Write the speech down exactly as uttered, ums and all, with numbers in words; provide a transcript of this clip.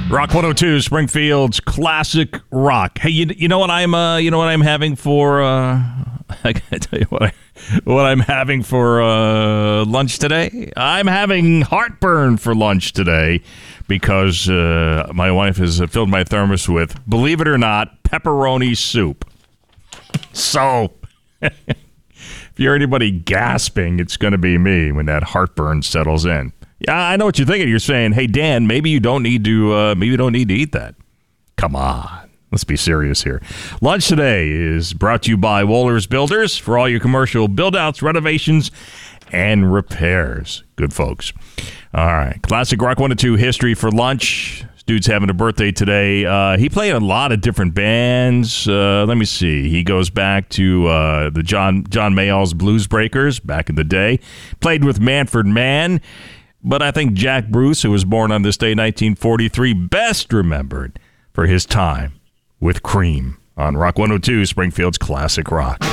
Rock one oh two, Springfield's classic rock. Hey, you, you know what I'm uh, you know what I'm having for uh, I gotta tell you what I, what I'm having for uh, lunch today. I'm having heartburn for lunch today because uh, my wife has filled my thermos with, believe it or not, pepperoni soup. So if you're anybody gasping, it's going to be me when that heartburn settles in. Yeah, I know what you're thinking. You're saying, "Hey, Dan, maybe you don't need to. Uh, maybe you don't need to eat that." Come on, let's be serious here. Lunch today is brought to you by Wohlers Builders for all your commercial build-outs, renovations, and repairs. Good folks. All right, classic Rock one oh two history for lunch. This dude's having a birthday today. Uh, he played in a lot of different bands. Uh, let me see. He goes back to uh, the John John Mayall's Blues Breakers back in the day. Played with Manfred Mann. But I think Jack Bruce, who was born on this day, nineteen forty-three, best remembered for his time with Cream on Rock one oh two, Springfield's classic rock.